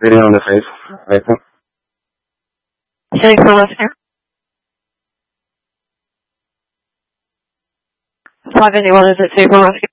Reading on the face. Right. Safe for listener. 5 anyone is it safe for rescue?